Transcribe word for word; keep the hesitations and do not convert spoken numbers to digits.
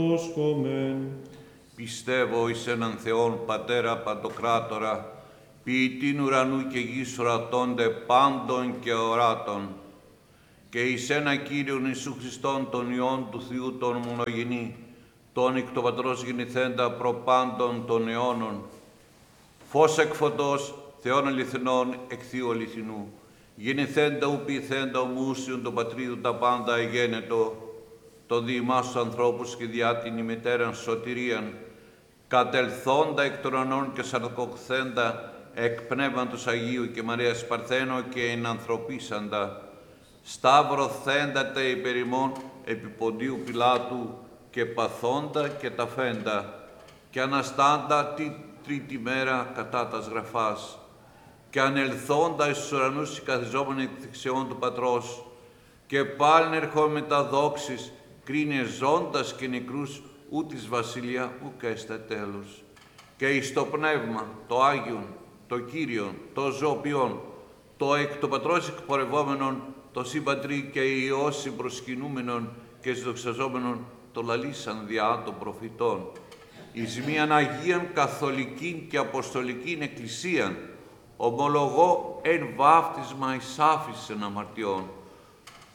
Όσκομεν. Πιστεύω εις έναν Θεόν Πατέρα Παντοκράτορα, ποιητήν ουρανού και γης ορατώνται πάντων και οράτων, και εις ένα Κύριον Ιησού Χριστόν τον Υιόν του Θεού τον μονογενή, τον εκ το Πατρός γεννηθέντα προπάντων των αιώνων, φως εκ φωτός, Θεόν αληθινών εκ Θείου αληθινού, γεννηθέντα ου ποιηθέντα ομούσιον τον Πατρίδου τα πάντα εγένετο, το διημάς τους ανθρώπους και διά την ημετέραν σωτηρίαν, κατελθόντα εκ των ουρανών και σαρκοκθέντα εκ Πνεύματος Αγίου και Μαρίας Παρθένο και ενανθρωπίσαντα, σταυρωθέντα τε υπερ ημών επί Ποντίου Πιλάτου και παθόντα και ταφέντα, και αναστάντα τη τρίτη μέρα κατά τας γραφάς, και ανελθόντα εις τους ουρανούς οι καθιζόμενοι εκ δεξιών του Πατρός, και πάλιν ερχόμεν με τα δόξης, κρίνε ζώντας και νεκρούς, ούτις βασιλεία ουκ έσται τέλος. Και εις το Πνεύμα, το Άγιον, το Κύριον, το Ζωοποιόν, το εκ το Πατρός εκπορευόμενον, το Συμπατρί και Υιός συμπροσκυνούμενον και συνδοξαζόμενον, το λαλήσαν διά των προφητών. Εις μίαν Αγίαν Καθολικήν και Αποστολικήν Εκκλησίαν, ομολογώ εν βάφτισμα εις άφησεν αμαρτιών,